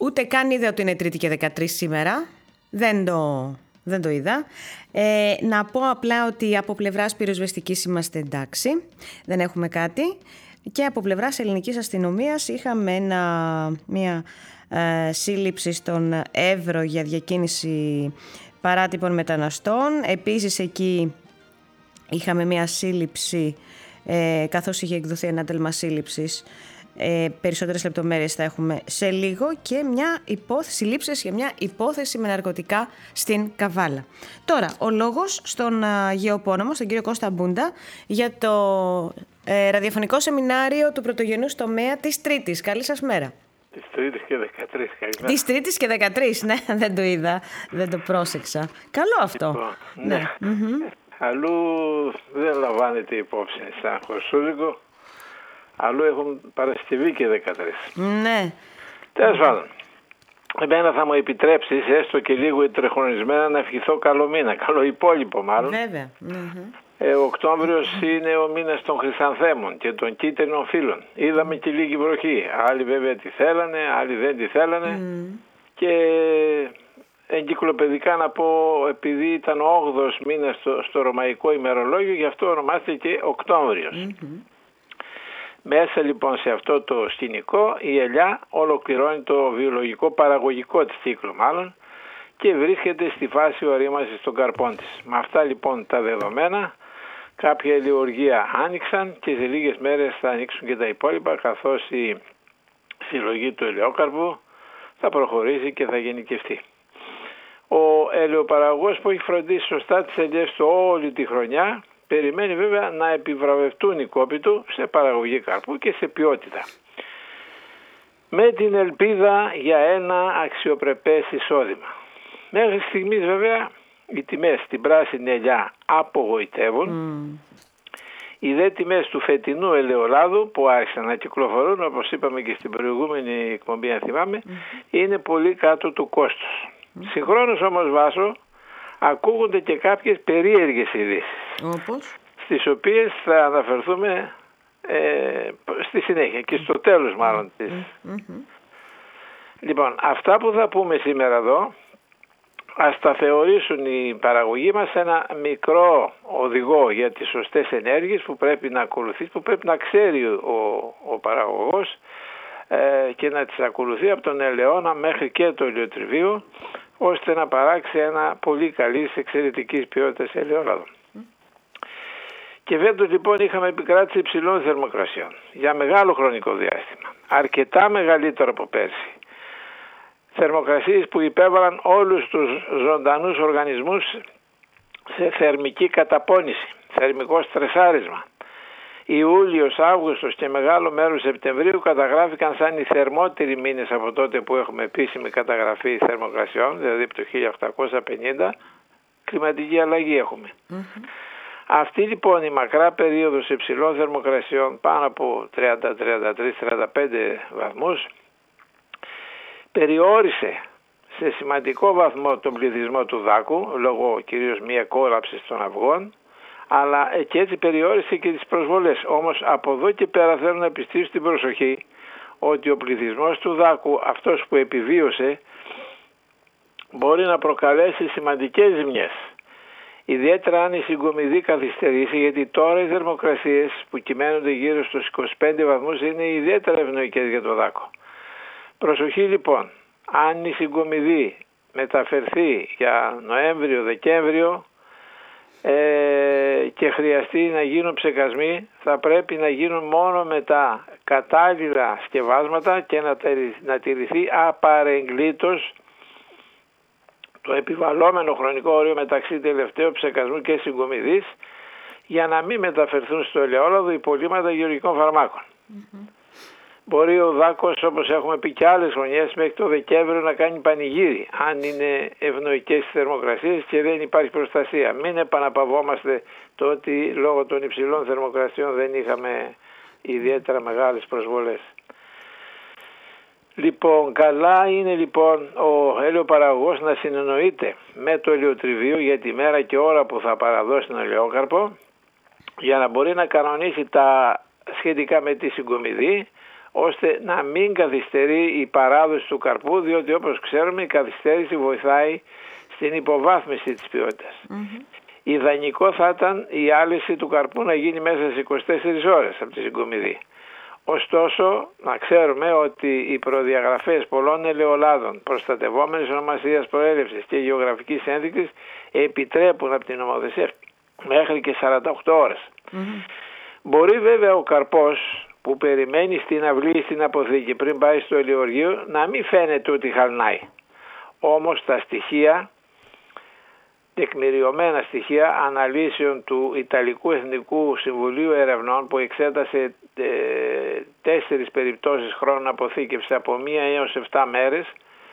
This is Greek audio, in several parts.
Ούτε καν είδα ότι είναι Τρίτη και 13 σήμερα. Δεν το είδα. Να πω απλά ότι από πλευράς πυροσβεστικής είμαστε εντάξει. Δεν έχουμε κάτι. Και από πλευράς ελληνικής αστυνομίας είχαμε μια σύλληψη στον Εύρο για διακίνηση παράτυπων μεταναστών. Επίσης εκεί είχαμε μια σύλληψη, καθώς είχε εκδοθεί ένα ένταλμα σύλληψης. Περισσότερες λεπτομέρειες θα έχουμε σε λίγο και μια υπόθεση λήψης για μια υπόθεση με ναρκωτικά στην Καβάλα. Τώρα, ο λόγος στον γεωπόνομο, στον κύριο Κώστα Μπούντα, για το ραδιοφωνικό σεμινάριο του πρωτογενούς τομέα της Τρίτης. Καλή σας μέρα. Της Τρίτης και 13. Καλημέρα. Της Τρίτης και 13, ναι, δεν το είδα, δεν το πρόσεξα. Καλό αυτό. Λοιπόν, ναι. Αλλού δεν λαμβάνεται υπόψη σαν Χωσούλικο. Αλλού έχουν Παρασκευή και 13. Ναι. Τέλος πάντων, εμένα θα μου επιτρέψεις έστω και λίγο τρεχρονισμένα να ευχηθώ καλό μήνα, καλό υπόλοιπο μάλλον. Βέβαια. Ο Οκτώβριος είναι ο μήνας των Χρυσανθέμων και των κίτρινων φύλων. Είδαμε και λίγη βροχή. Άλλοι βέβαια τη θέλανε, άλλοι δεν τη θέλανε. Και εγκυκλοπαιδικά να πω, επειδή ήταν ο 8ος μήνας στο ρωμαϊκό ημερολόγιο, γι' αυτό ονομάστηκε Οκτώβριος. Μέσα λοιπόν σε αυτό το σκηνικό η ελιά ολοκληρώνει το βιολογικό παραγωγικό της κύκλο μάλλον και βρίσκεται στη φάση ορίμασης των καρπών της. Με αυτά λοιπόν τα δεδομένα κάποια ελαιοργία άνοιξαν και σε λίγες μέρες θα ανοίξουν και τα υπόλοιπα, καθώς η συλλογή του ελαιόκαρπου θα προχωρήσει και θα γενικευτεί. Ο ελαιοπαραγωγός που έχει φροντίσει σωστά τις ελιές του όλη τη χρονιά περιμένει βέβαια να επιβραβευτούν οι κόποι του σε παραγωγή καρπού και σε ποιότητα. Με την ελπίδα για ένα αξιοπρεπές εισόδημα. Μέχρι στιγμής βέβαια οι τιμές στην πράσινη ελιά απογοητεύουν. Οι δε τιμές του φετινού ελαιολάδου που άρχισαν να κυκλοφορούν, όπως είπαμε και στην προηγούμενη εκπομπή αν θυμάμαι, είναι πολύ κάτω του κόστους. Συγχρόνως όμως Βάσο, ακούγονται και κάποιες περίεργες ειδήσεις, όπως? Στις οποίες θα αναφερθούμε στη συνέχεια και στο τέλος μάλλον της. Λοιπόν, αυτά που θα πούμε σήμερα εδώ ας τα θεωρήσουν οι παραγωγοί μας ένα μικρό οδηγό για τις σωστές ενέργειες που πρέπει να ακολουθεί, που πρέπει να ξέρει ο παραγωγός και να τις ακολουθεί από τον ελαιόνα μέχρι και το ηλιοτριβείο, ώστε να παράξει ένα πολύ καλής εξαιρετικής ποιότητας ελαιόλαδο. Και φέτος λοιπόν είχαμε επικράτηση υψηλών θερμοκρασιών για μεγάλο χρονικό διάστημα, αρκετά μεγαλύτερο από πέρσι. Θερμοκρασίες που υπέβαλαν όλους τους ζωντανούς οργανισμούς σε θερμική καταπώνηση, θερμικό στρεσάρισμα. Ιούλιος, Αύγουστος και μεγάλο μέρος Σεπτεμβρίου καταγράφηκαν σαν οι θερμότεροι μήνες από τότε που έχουμε επίσημη καταγραφή θερμοκρασιών, δηλαδή από το 1850, κλιματική αλλαγή έχουμε. Αυτή λοιπόν η μακρά περίοδος υψηλών θερμοκρασιών πάνω από 30, 33, 35 βαθμούς περιόρισε σε σημαντικό βαθμό τον πληθυσμό του δάκου, λόγω κυρίως μία κόλαψης των αυγών, αλλά και έτσι περιόρισε και τις προσβολές. Όμως από εδώ και πέρα θέλω να επιστήσω την προσοχή ότι ο πληθυσμός του δάκου, αυτός που επιβίωσε, μπορεί να προκαλέσει σημαντικές ζημιές. Ιδιαίτερα αν η συγκομιδή καθυστερήσει, γιατί τώρα οι θερμοκρασίες που κυμαίνονται γύρω στους 25 βαθμούς είναι ιδιαίτερα ευνοϊκές για το δάκο. Προσοχή λοιπόν, αν η συγκομιδή μεταφερθεί για Νοέμβριο-Δεκέμβριο και χρειαστεί να γίνουν ψεκασμοί, θα πρέπει να γίνουν μόνο με τα κατάλληλα σκευάσματα και να τηρηθεί απαρεγκλήτως το επιβαλλόμενο χρονικό όριο μεταξύ τελευταίου ψεκασμού και συγκομιδής, για να μην μεταφερθούν στο ελαιόλαδο υπολείμματα γεωργικών φαρμάκων. Μπορεί ο δάκος, όπως έχουμε πει και άλλες χρονιές, μέχρι το Δεκέμβριο να κάνει πανηγύρι, αν είναι ευνοϊκές οι θερμοκρασίες και δεν υπάρχει προστασία. Μην επαναπαυόμαστε το ότι λόγω των υψηλών θερμοκρασιών δεν είχαμε ιδιαίτερα μεγάλες προσβολές. Λοιπόν, καλά είναι λοιπόν ο ελαιοπαραγωγός να συνεννοείται με το ελαιοτριβείο για τη μέρα και ώρα που θα παραδώσει τον ελαιόκαρπο, για να μπορεί να κανονίσει τα σχετικά με τη συγκομιδή, ώστε να μην καθυστερεί η παράδοση του καρπού, διότι όπως ξέρουμε η καθυστέρηση βοηθάει στην υποβάθμιση της ποιότητας. Ιδανικό θα ήταν η άλυση του καρπού να γίνει μέσα σε 24 ώρες από τη συγκομιδή. Ωστόσο, να ξέρουμε ότι οι προδιαγραφές πολλών ελαιολάδων προστατευόμενης ονομασίας προέλευσης και γεωγραφικής ένδειξης επιτρέπουν από την νομοθεσία μέχρι και 48 ώρες. Μπορεί βέβαια ο καρπός που περιμένει στην αυλή ή στην αποθήκη πριν πάει στο ελαιοργείο να μην φαίνεται ότι χαλνάει. Όμως τα στοιχεία, τεκμηριωμένα στοιχεία αναλύσεων του Ιταλικού Εθνικού Συμβουλίου Ερευνών που εξέτασε 4 περιπτώσεις χρόνου αποθήκευσης από 1 έως 7 μέρες,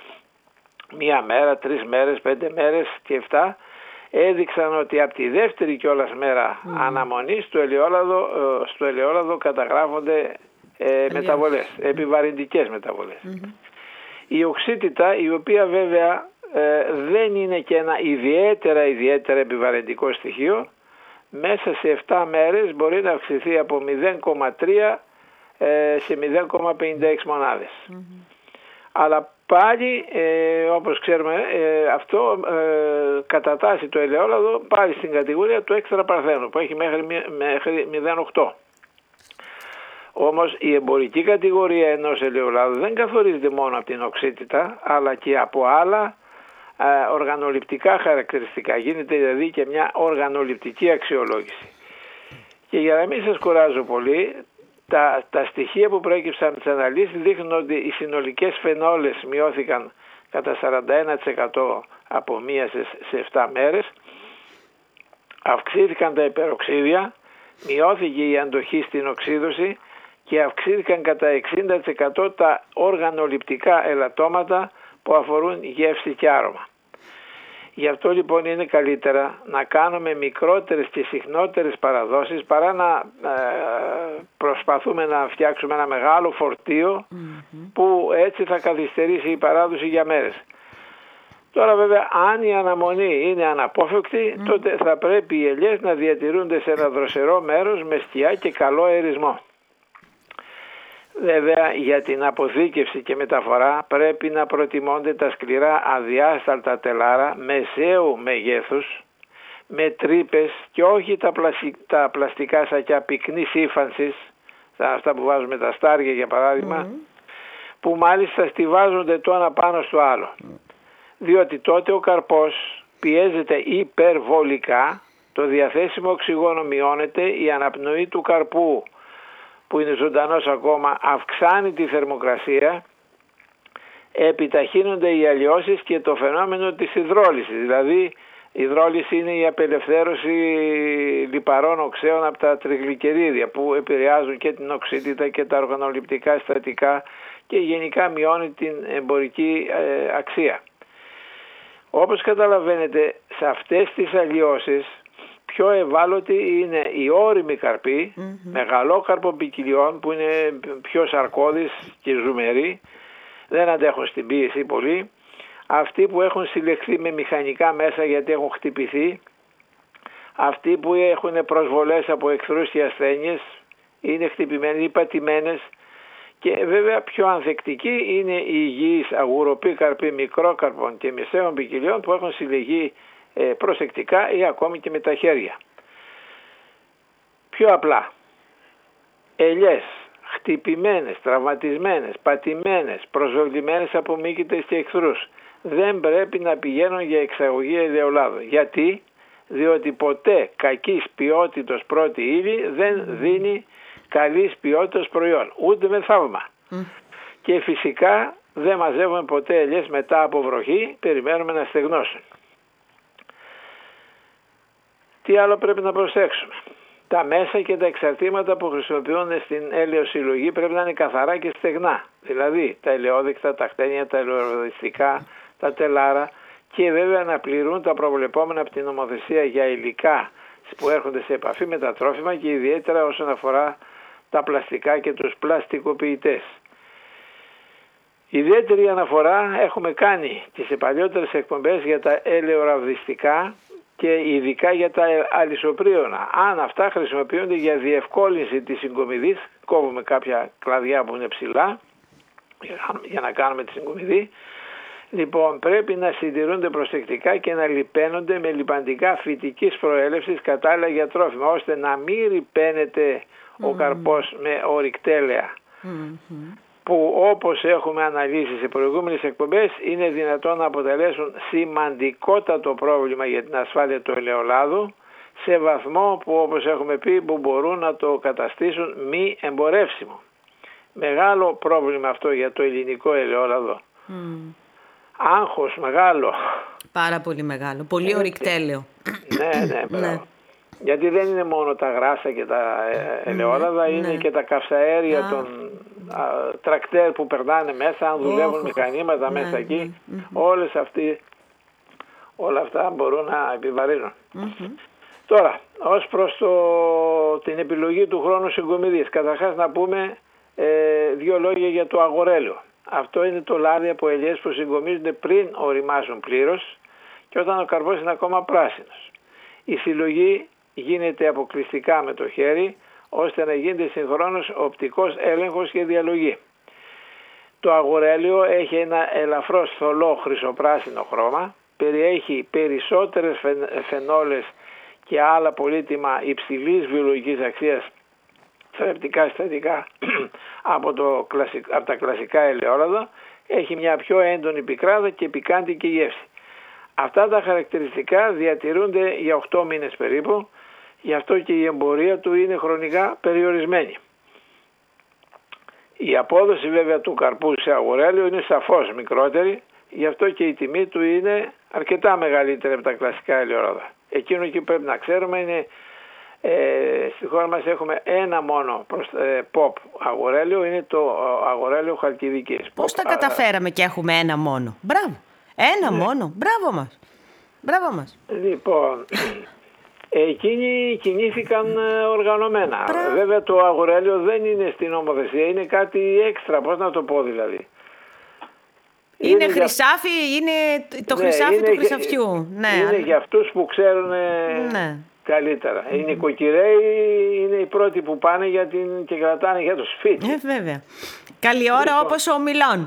1 μέρα, 3 μέρες, 5 μέρες και 7, έδειξαν ότι από τη δεύτερη κιόλας μέρα αναμονής στο ελαιόλαδο καταγράφονται μεταβολές, επιβαρυντικές μεταβολές. Η οξύτητα, η οποία βέβαια δεν είναι και ένα ιδιαίτερα επιβαρυντικό στοιχείο, μέσα σε 7 μέρες μπορεί να αυξηθεί από 0,3 σε 0,56 μονάδες. Αλλά πάλι, όπως ξέρουμε, αυτό κατατάσσει το ελαιόλαδο πάλι στην κατηγορία του έξτρα παρθένου που έχει μέχρι 0,8. Όμως η εμπορική κατηγορία ενός ελαιολάδου δεν καθορίζεται μόνο από την οξύτητα, αλλά και από άλλα οργανοληπτικά χαρακτηριστικά. Γίνεται δηλαδή και μια οργανοληπτική αξιολόγηση. Και για να μην σας κουράζω πολύ, τα στοιχεία που προέκυψαν από τις αναλύσεις δείχνουν ότι οι συνολικές φαινόλες μειώθηκαν κατά 41% από 1 σε 7 μέρες, αυξήθηκαν τα υπεροξίδια, μειώθηκε η αντοχή στην οξύδωση και αυξήθηκαν κατά 60% τα οργανοληπτικά ελαττώματα που αφορούν γεύση και άρωμα. Γι' αυτό λοιπόν είναι καλύτερα να κάνουμε μικρότερες και συχνότερες παραδόσεις παρά να προσπαθούμε να φτιάξουμε ένα μεγάλο φορτίο που έτσι θα καθυστερήσει η παράδοση για μέρες. Τώρα βέβαια αν η αναμονή είναι αναπόφευκτη, τότε θα πρέπει οι ελιές να διατηρούνται σε ένα δροσερό μέρος με σκιά και καλό αερισμό. Βέβαια για την αποθήκευση και μεταφορά πρέπει να προτιμώνται τα σκληρά αδιάσταλτα τελάρα μεσαίου μεγέθους με τρύπες και όχι τα πλαστικά σακιά πυκνής ύφανσης, αυτά που βάζουμε τα στάρια για παράδειγμα, που μάλιστα στιβάζονται το ένα πάνω στο άλλο. Διότι τότε ο καρπός πιέζεται υπερβολικά, το διαθέσιμο οξυγόνο μειώνεται, η αναπνοή του καρπού που είναι ζωντανός ακόμα αυξάνει τη θερμοκρασία, επιταχύνονται οι αλλοιώσεις και το φαινόμενο της υδρόλυσης. Δηλαδή η υδρόλυση είναι η απελευθέρωση λιπαρών οξέων από τα τριγλικερίδια που επηρεάζουν και την οξύτητα και τα οργανοληπτικά συστατικά και γενικά μειώνει την εμπορική αξία. Όπως καταλαβαίνετε, σε αυτές τις αλλοιώσεις πιο ευάλωτοι είναι οι όριμοι καρποί, μεγαλόκαρπων ποικιλιών που είναι πιο σαρκώδεις και ζουμεροί, δεν αντέχουν στην πίεση πολύ, αυτοί που έχουν συλλεχθεί με μηχανικά μέσα γιατί έχουν χτυπηθεί, αυτοί που έχουν προσβολές από εχθρούς και ασθένειες, είναι χτυπημένοι ή πατημένες, και βέβαια πιο ανθεκτικοί είναι οι υγιείς αγουροποί καρποί μικρόκαρπων και μεσαίων ποικιλιών που έχουν συλλεγεί προσεκτικά ή ακόμη και με τα χέρια. Πιο απλά, ελιές χτυπημένες, τραυματισμένες, πατημένες, προσβεβλημένες από μύκητες και εχθρούς δεν πρέπει να πηγαίνουν για εξαγωγή ελαιολάδου. Γιατί? Διότι ποτέ κακής ποιότητος πρώτη ύλη δεν δίνει καλής ποιότητας προϊόν, ούτε με θαύμα. Και φυσικά δεν μαζεύουμε ποτέ ελιές μετά από βροχή, περιμένουμε να στεγνώσουν. Τι άλλο πρέπει να προσέξουμε? Τα μέσα και τα εξαρτήματα που χρησιμοποιούνται στην ελαιοσυλλογή πρέπει να είναι καθαρά και στεγνά. Δηλαδή τα ελαιόδικτα, τα χτένια, τα ελαιοδιστικά, τα τελάρα, και βέβαια να πληρούν τα προβλεπόμενα από την νομοθεσία για υλικά που έρχονται σε επαφή με τα τρόφιμα και ιδιαίτερα όσον αφορά τα πλαστικά και τους πλαστικοποιητές. Ιδιαίτερη αναφορά έχουμε κάνει και σε παλιότερες εκπομπές για τα ελαιοραβδιστικά και ειδικά για τα αλυσοπρίωνα. Αν αυτά χρησιμοποιούνται για διευκόλυνση της συγκομιδής, κόβουμε κάποια κλαδιά που είναι ψηλά για να κάνουμε τη συγκομιδή. Λοιπόν, πρέπει να συντηρούνται προσεκτικά και να λιπαίνονται με λιπαντικά φυτικής προέλευσης κατάλληλα για τρόφιμα, ώστε να μην ρυπαίνεται ο καρπός με ορυκτέλεα, που όπως έχουμε αναλύσει σε προηγούμενες εκπομπές είναι δυνατόν να αποτελέσουν σημαντικότατο πρόβλημα για την ασφάλεια του ελαιολάδου, σε βαθμό που όπως έχουμε πει που μπορούν να το καταστήσουν μη εμπορεύσιμο. Μεγάλο πρόβλημα αυτό για το ελληνικό ελαιόλαδο. Άγχος μεγάλο. Πάρα πολύ μεγάλο. Πολύ ορυκτέλαιο. Ναι. Γιατί δεν είναι μόνο τα γράσα και τα ελαιόλαδα, είναι και τα καυσαέρια των τρακτέρ που περνάνε μέσα, αν δουλεύουν μηχανήματα μέσα εκεί. Όλα αυτά μπορούν να επιβαρύνουν. Τώρα, ως προς την επιλογή του χρόνου συγκομιδής, καταρχάς να πούμε 2 λόγια για το αγορέλαιο. Αυτό είναι το λάδι από ελιές που συγκομίζονται πριν οριμάσουν πλήρως και όταν ο καρπός είναι ακόμα πράσινος. Η συλλογή γίνεται αποκλειστικά με το χέρι, ώστε να γίνεται συγχρόνως οπτικός έλεγχος και διαλογή. Το αγορέλαιο έχει ένα ελαφρώς θολό χρυσοπράσινο χρώμα, περιέχει περισσότερες φενόλες και άλλα πολύτιμα υψηλής βιολογικής αξίας θρεπτικά συστατικά από τα κλασικά ελαιόλαδα, έχει μια πιο έντονη πικράδα και πικάντικη γεύση. Αυτά τα χαρακτηριστικά διατηρούνται για 8 μήνες περίπου, γι' αυτό και η εμπορία του είναι χρονικά περιορισμένη. Η απόδοση βέβαια του καρπού σε αγορέλαιο είναι σαφώς μικρότερη, γι' αυτό και η τιμή του είναι αρκετά μεγαλύτερη από τα κλασικά ελαιόλαδα. Εκείνο που πρέπει να ξέρουμε είναι στη χώρα μας έχουμε ένα μόνο pop αγορέλαιο, είναι το αγορέλαιο Χαλκιδικής. Πώς τα καταφέραμε και έχουμε ένα μόνο? Μπράβο, ένα μόνο, μπράβο μας. Λοιπόν, εκείνοι κινήθηκαν οργανωμένα. Βέβαια το αγορέλαιο δεν είναι στην νομοθεσία, είναι κάτι έξτρα, πώς να το πω δηλαδή. Είναι χρυσάφι, είναι το χρυσάφι του χρυσαφιού. Είναι για αυτούς που ξέρουν καλύτερα. Οι νοικοκυρέοι είναι οι πρώτοι που πάνε και κρατάνε για το σπίτι. Βέβαια. Καλή ώρα όπως ο Μιλών.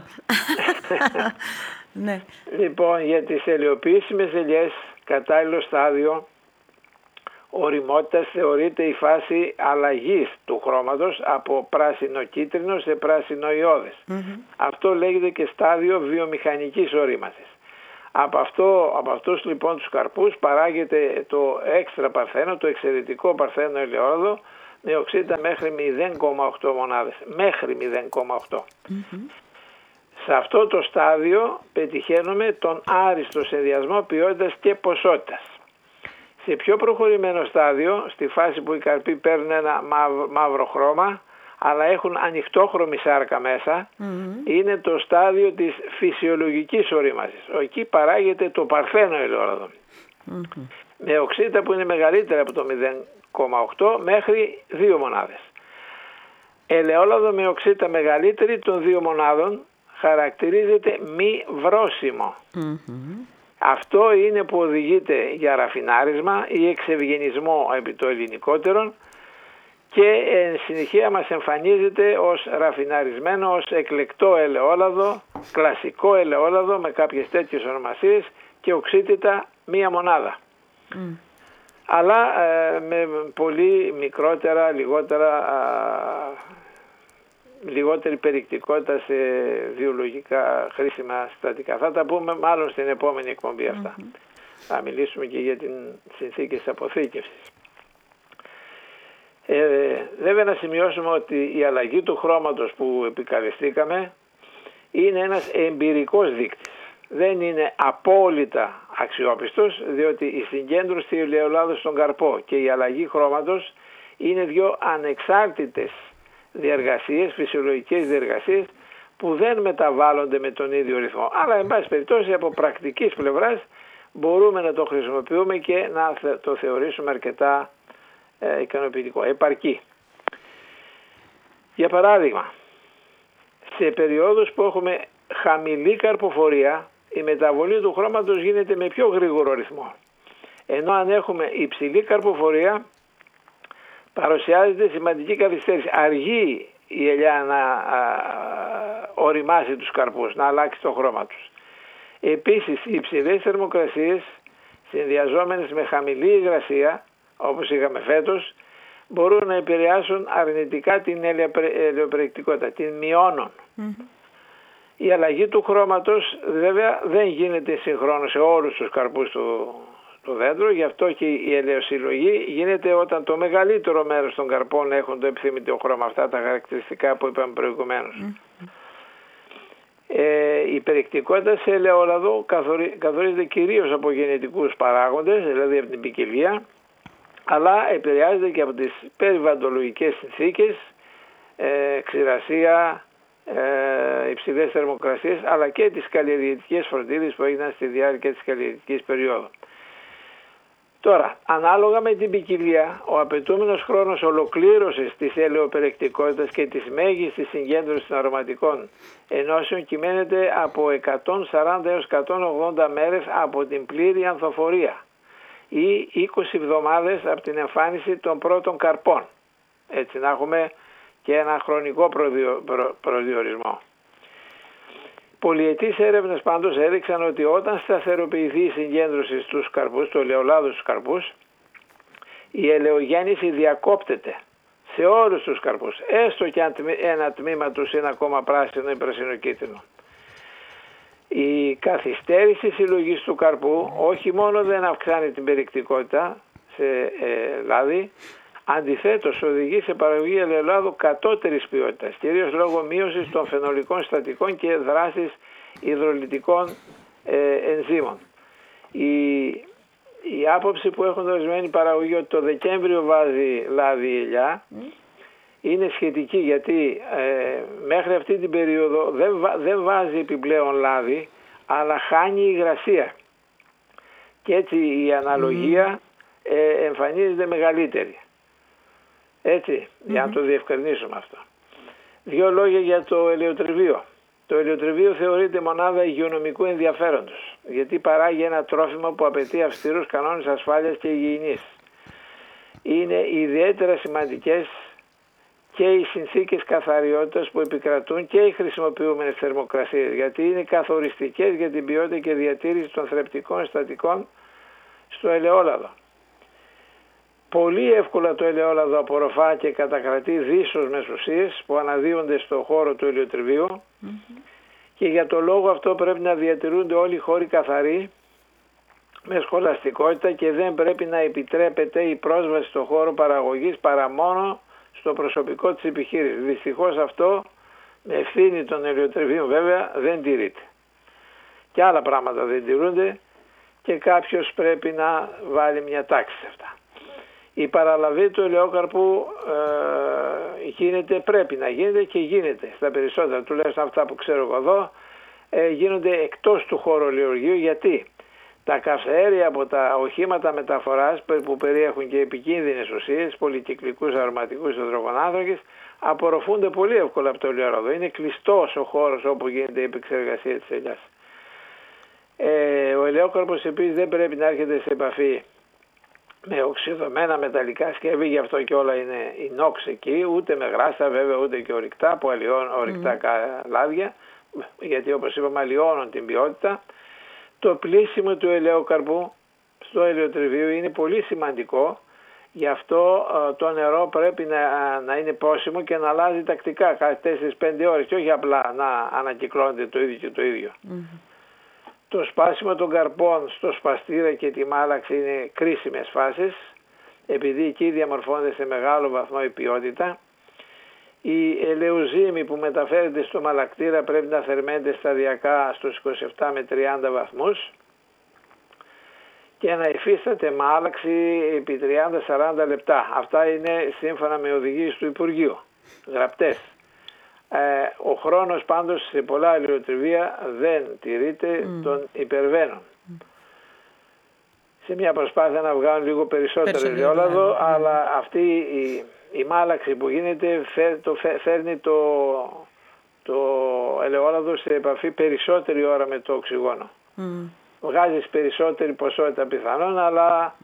Ναι. Λοιπόν, για τις ελαιοποιήσιμες ελιές, κατάλληλο στάδιο οριμότητας θεωρείται η φάση αλλαγής του χρώματος από πράσινο-κίτρινο σε πράσινο-ιώδες. Αυτό λέγεται και στάδιο βιομηχανικής ορίμασης. Από αυτούς λοιπόν τους καρπούς παράγεται το έξτρα παρθένο, το εξαιρετικό παρθένο ελαιόλαδο με οξύτητα μέχρι 0,8 μονάδες. Μέχρι 0,8. Σε αυτό το στάδιο πετυχαίνουμε τον άριστο συνδυασμό ποιότητας και ποσότητας. Σε πιο προχωρημένο στάδιο, στη φάση που οι καρποί παίρνουν ένα μαύρο χρώμα, αλλά έχουν ανοιχτόχρωμη σάρκα μέσα, είναι το στάδιο της φυσιολογικής ορίμασης. Εκεί παράγεται το παρθένο ελαιόλαδο. Με οξύτητα που είναι μεγαλύτερη από το 0,8 μέχρι 2 μονάδες. Ελαιόλαδο με οξύτητα μεγαλύτερη των 2 μονάδων χαρακτηρίζεται μη βρώσιμο. Αυτό είναι που οδηγείται για ραφινάρισμα ή εξευγενισμό επί το ελληνικότερον και εν συνεχεία μας εμφανίζεται ως ραφιναρισμένο, ως εκλεκτό ελαιόλαδο, κλασικό ελαιόλαδο με κάποιες τέτοιες ονομασίες και οξύτητα 1 μονάδα. Αλλά με πολύ μικρότερα, λιγότερη περιεκτικότητα σε βιολογικά χρήσιμα συστατικά. Θα τα πούμε μάλλον στην επόμενη εκπομπή αυτά. Θα μιλήσουμε και για την συνθήκες αποθήκευσης. Βέβαια να σημειώσουμε ότι η αλλαγή του χρώματος που επικαλεστήκαμε είναι ένας εμπειρικός δείκτης. Δεν είναι απόλυτα αξιόπιστος, διότι η συγκέντρωση του ελαιολάδου στον καρπό και η αλλαγή χρώματος είναι 2 ανεξάρτητες διεργασίες, φυσιολογικές διεργασίες που δεν μεταβάλλονται με τον ίδιο ρυθμό. Αλλά εν πάση περιπτώσει από πρακτικής πλευράς μπορούμε να το χρησιμοποιούμε και να το θεωρήσουμε αρκετά ικανοποιητικό, επαρκή. Για παράδειγμα, σε περιόδους που έχουμε χαμηλή καρποφορία η μεταβολή του χρώματος γίνεται με πιο γρήγορο ρυθμό. Ενώ αν έχουμε υψηλή καρποφορία, παρουσιάζεται σημαντική καθυστέρηση. Αργεί η ελιά να οριμάσει τους καρπούς, να αλλάξει το χρώμα τους. Επίσης, οι υψηλές θερμοκρασίες, συνδυαζόμενες με χαμηλή υγρασία, όπως είχαμε φέτος, μπορούν να επηρεάσουν αρνητικά την ελαιοπεριεκτικότητα, την μειώνουν. Η αλλαγή του χρώματος βέβαια δεν γίνεται συγχρόνως σε όλους τους καρπούς του δέντρου, γι' αυτό και η ελαιοσυλλογή γίνεται όταν το μεγαλύτερο μέρος των καρπών έχουν το επιθυμητό χρώμα, αυτά τα χαρακτηριστικά που είπαμε προηγουμένως. Η περιεκτικότητα σε ελαιόλαδο καθορίζεται κυρίως από γενετικούς παράγοντες, δηλαδή από την ποικιλία, αλλά επηρεάζεται και από τις περιβαλλοντολογικές συνθήκες, ξηρασία, υψηλές θερμοκρασίες, αλλά και τις καλλιεργητικές φροντίδες που έγιναν στη διάρκεια της καλλιεργητικής περίοδου. Τώρα, ανάλογα με την ποικιλία, ο απαιτούμενος χρόνος ολοκλήρωσης της ελαιοπεριεκτικότητας και της μέγιστης συγκέντρωσης των αρωματικών ενώσεων κυμαίνεται από 140 έως 180 μέρες από την πλήρη ανθοφορία ή 20 εβδομάδες από την εμφάνιση των πρώτων καρπών. Έτσι να έχουμε και ένα χρονικό προσδιορισμό. Πολυετής έρευνες πάντως έδειξαν ότι όταν σταθεροποιηθεί η συγκέντρωση στους καρπούς, του ελαιολάδου στους καρπούς, η ελαιογέννηση διακόπτεται σε όλους τους καρπούς, έστω και αν ένα τμήμα τους είναι ακόμα πράσινο ή πρασινοκίτρινο. Η καθυστέρηση συλλογής του καρπού όχι μόνο δεν αυξάνει την περιεκτικότητα σε λάδι, αντιθέτως οδηγεί σε παραγωγή ελαιολάδου κατώτερης ποιότητας, κυρίως λόγω μείωσης των φαινολικών συστατικών και δράσης υδρολυτικών ενζύμων. Η άποψη που έχουν ορισμένοι παραγωγοί ότι το Δεκέμβριο βάζει λάδι η ελιά είναι σχετική, γιατί μέχρι αυτή την περίοδο δεν βάζει επιπλέον λάδι, αλλά χάνει υγρασία και έτσι η αναλογία εμφανίζεται μεγαλύτερη. Έτσι, για να το διευκρινίσουμε αυτό. Δύο λόγια για το ελαιοτριβείο. Το ελαιοτριβείο θεωρείται μονάδα υγειονομικού ενδιαφέροντος, γιατί παράγει ένα τρόφιμο που απαιτεί αυστηρούς κανόνες ασφάλειας και υγιεινής. Είναι ιδιαίτερα σημαντικές και οι συνθήκες καθαριότητας που επικρατούν και οι χρησιμοποιούμενες θερμοκρασίες, γιατί είναι καθοριστικές για την ποιότητα και διατήρηση των θρεπτικών συστατικών στο ελαιόλαδο. Πολύ εύκολα το ελαιόλαδο απορροφά και κατακρατεί δύσσωσμες ουσίες που αναδύονται στο χώρο του ελαιοτριβείου και για το λόγο αυτό πρέπει να διατηρούνται όλοι οι χώροι καθαροί με σχολαστικότητα και δεν πρέπει να επιτρέπεται η πρόσβαση στο χώρο παραγωγής παρά μόνο στο προσωπικό της επιχείρησης. Δυστυχώς αυτό με ευθύνη των ελαιοτριβείων βέβαια δεν τηρείται. Και άλλα πράγματα δεν τηρούνται και κάποιος πρέπει να βάλει μια τάξη σε αυτά. Η παραλαβή του ελαιόκαρπου πρέπει να γίνεται και γίνεται στα περισσότερα, τουλάχιστον αυτά που ξέρω εγώ εδώ, γίνονται εκτός του χώρου ελαιοργείου, γιατί τα καυσαέρια από τα οχήματα μεταφοράς που περιέχουν και επικίνδυνες ουσίες, πολυκυκλικούς αρωματικούς υδρογονάνθρακες, απορροφούνται πολύ εύκολα από το ελαιόλαδο. Είναι κλειστός ο χώρος όπου γίνεται η επεξεργασία της ελιάς. Ο ελαιόκαρπος επίσης δεν πρέπει να έρχεται σε επαφή με οξυδωμένα μεταλλικά σκεύη, γι' αυτό και όλα είναι ινόξ εκεί, ούτε με γράσα βέβαια, ούτε και ορυκτά που αλλοιώνουν, ορυκτά λάδια, γιατί όπως είπαμε αλλοιώνουν την ποιότητα. Το πλύσιμο του ελαιόκαρπου στο ελαιοτριβείο είναι πολύ σημαντικό, γι' αυτό το νερό πρέπει να είναι πόσιμο και να αλλάζει τακτικά κάθε 4-5 ώρες και όχι απλά να ανακυκλώνεται το ίδιο και το ίδιο. Το σπάσιμο των καρπών στο σπαστήρα και τη μάλαξη είναι κρίσιμες φάσεις, επειδή εκεί διαμορφώνεται σε μεγάλο βαθμό η ποιότητα. Η ελαιοζύμη που μεταφέρεται στο μαλακτήρα πρέπει να θερμαίνεται σταδιακά στους 27 με 30 βαθμούς και να υφίσταται μάλαξη επί 30-40 λεπτά. Αυτά είναι σύμφωνα με οδηγίες του Υπουργείου, γραπτές. Ο χρόνος πάντως σε πολλά ελαιοτριβεία δεν τηρείται, τον υπερβαίνουν. Σε μια προσπάθεια να βγάλουν λίγο περισσότερο ελαιόλαδο, αλλά αυτή η μάλαξη που γίνεται φέρνει το ελαιόλαδο σε επαφή περισσότερη ώρα με το οξυγόνο. βγάζεις περισσότερη ποσότητα πιθανόν, αλλά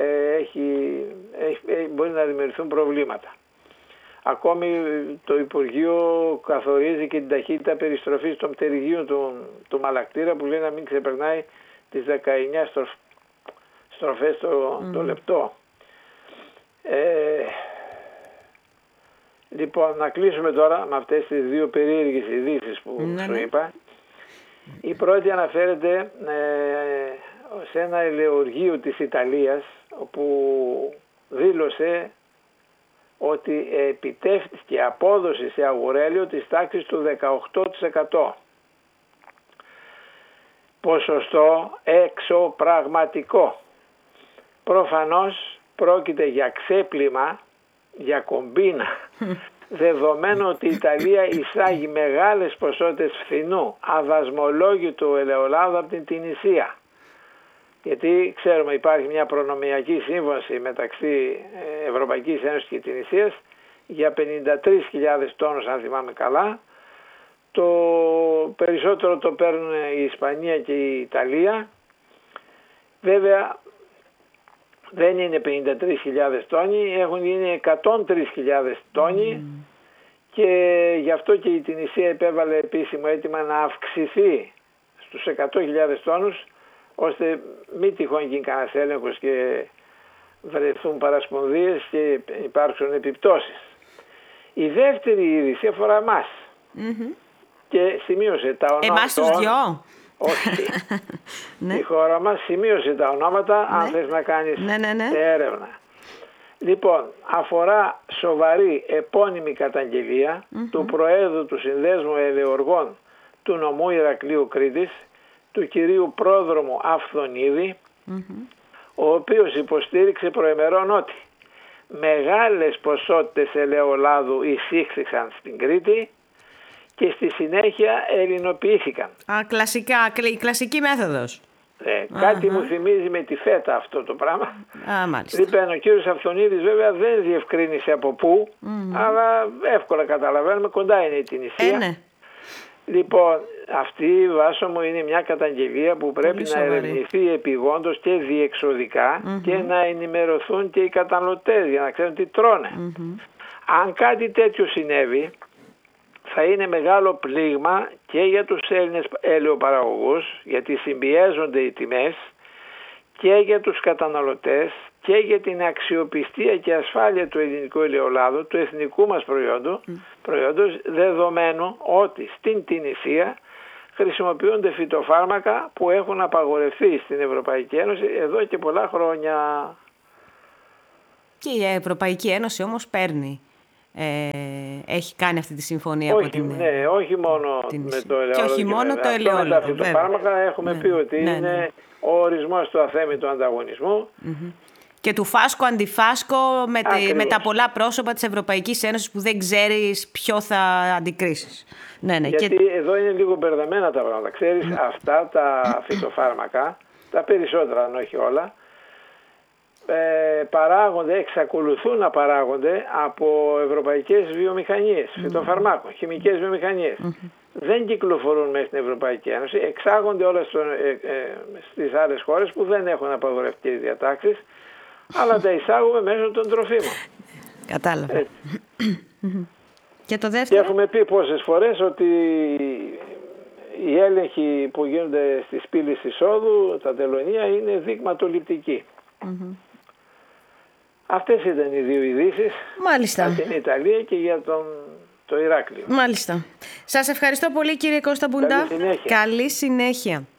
μπορεί να δημιουργηθούν προβλήματα. Ακόμη το Υπουργείο καθορίζει και την ταχύτητα περιστροφής των πτερυγίων του μαλακτήρα, που λέει να μην ξεπερνάει τις 19 στροφές το λεπτό. Λοιπόν, να κλείσουμε τώρα με αυτές τις δύο περίεργες ειδήσεις που σου είπα. Η πρώτη αναφέρεται σε ένα ελαιοργείο της Ιταλίας, όπου δήλωσε ότι επιτεύχθηκε απόδοση σε αγουρέλιο της τάξης του 18%. Ποσοστό εξωπραγματικό. Προφανώς πρόκειται για ξέπλυμα, για κομπίνα, δεδομένου ότι η Ιταλία εισάγει μεγάλες ποσότητες φθηνού αδασμολόγητου ελαιολάδου από την Τινησία. Γιατί ξέρουμε υπάρχει μια προνομιακή σύμβαση μεταξύ Ευρωπαϊκής Ένωσης και Τινησίας για 53.000 τόνους, αν θυμάμαι καλά. Το περισσότερο το παίρνουν η Ισπανία και η Ιταλία. Βέβαια δεν είναι 53.000 τόνοι, έχουν γίνει 103.000 τόνοι και γι' αυτό και η Τινησία επέβαλε επίσημο αίτημα να αυξηθεί στους 100.000 τόνους, ώστε μη τυχόν γίνει κανένας έλεγχος και βρεθούν παρασπονδίες και υπάρξουν επιπτώσεις. Η δεύτερη είδηση αφορά εμάς και σημείωσε τα ονόματα. Εμάς τους δυο? Όχι. Η χώρα μας σημείωσε τα ονόματα, αν θες να κάνεις έρευνα. Λοιπόν, αφορά σοβαρή επώνυμη καταγγελία του Προέδρου του Συνδέσμου Ελαιοργών του νομού Ηρακλείου Κρήτης, του κυρίου Πρόδρομου Αυθονίδη, ο οποίος υποστήριξε προημερών ότι μεγάλες ποσότητες ελαιολάδου εισήχθησαν στην Κρήτη και στη συνέχεια ελληνοποιήθηκαν. Η κλασική μέθοδος. Κάτι μου θυμίζει με τη φέτα αυτό το πράγμα. Λοιπόν, ο κύριος Αυθονίδης βέβαια δεν διευκρίνησε από πού, αλλά εύκολα καταλαβαίνουμε, κοντά είναι η Τινησία. Λοιπόν, αυτή, Βάσο μου, είναι μια καταγγελία που πρέπει να ερευνηθεί επιγόντως και διεξοδικά και να ενημερωθούν και οι καταναλωτές για να ξέρουν τι τρώνε. Αν κάτι τέτοιο συνέβη, θα είναι μεγάλο πλήγμα και για τους Έλληνες ελαιοπαραγωγούς, γιατί συμπιέζονται οι τιμές, και για τους καταναλωτές και για την αξιοπιστία και ασφάλεια του ελληνικού ελαιολάδου, του εθνικού μας προϊόντος, δεδομένου ότι στην Τινησία χρησιμοποιούνται φυτοφάρμακα που έχουν απαγορευτεί στην Ευρωπαϊκή Ένωση εδώ και πολλά χρόνια. Και η Ευρωπαϊκή Ένωση όμως παίρνει. Έχει κάνει αυτή τη συμφωνία όχι, από την... Ναι, όχι μόνο με το ελαιόλαδο. Και όχι μόνο το ελαιόλαδο. Τα φυτοφάρμακα έχουμε πει ότι είναι ο ορισμός του αθέμητου ανταγωνισμού. Και του φάσκο αντιφάσκο με τα πολλά πρόσωπα της Ευρωπαϊκής Ένωσης που δεν ξέρεις ποιο θα αντικρίσεις. Γιατί εδώ είναι λίγο μπερδεμένα τα πράγματα. Ξέρεις, αυτά τα φυτοφάρμακα, τα περισσότερα αν όχι όλα, εξακολουθούν να παράγονται από ευρωπαϊκές βιομηχανίες, φυτοφαρμάκων, χημικές βιομηχανίες. Δεν κυκλοφορούν μέσα στην Ευρωπαϊκή Ένωση, εξάγονται όλα στις άλλες χώρες που δεν έχουν απαγορευτικές διατάξεις, αλλά τα εισάγουμε μέσω των τροφίμων. Κατάλαβα. Και το δεύτερο. Και έχουμε πει πόσες φορές ότι οι έλεγχοι που γίνονται στις πύλες εισόδου, τα τελωνεία, είναι δειγματοληπτικοί. Αυτές ήταν οι δύο ειδήσεις. Μάλιστα. Για την Ιταλία και για το Ηράκλειο. Μάλιστα. Σας ευχαριστώ πολύ, κύριε Κώστα Μπουντά. Καλή συνέχεια. Καλή συνέχεια.